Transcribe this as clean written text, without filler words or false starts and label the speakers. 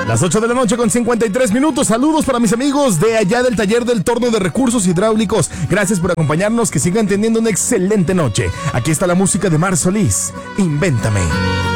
Speaker 1: Las 8 de la noche con 53 minutos. Saludos para mis amigos de allá del taller del Torno de Recursos Hidráulicos. Gracias por acompañarnos. Que sigan teniendo una excelente noche. Aquí está la música de Mar Solís. Invéntame.